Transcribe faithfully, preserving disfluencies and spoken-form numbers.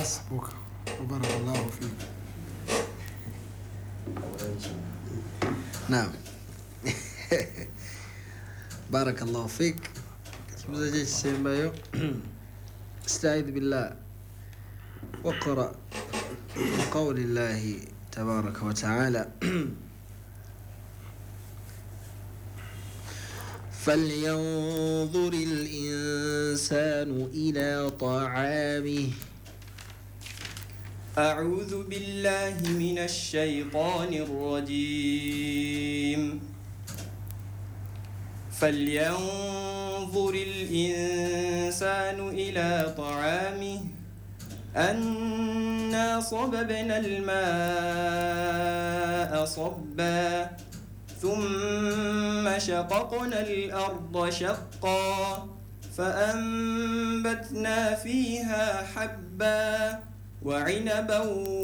حسبك وبارك الله فيك. نعم. بارك الله فيك. مزاجي السيمايو. استعيذ بالله وقرأ قول الله تبارك وتعالى فلينظر الإنسان إلى طعامه. أعوذ بالله من الشيطان الرجيم. فلينظر الإنسان إلى طعامه أنا صببنا الماء صبا ثم شققنا الأرض شقا فأنبتنا فيها حبا وعنبا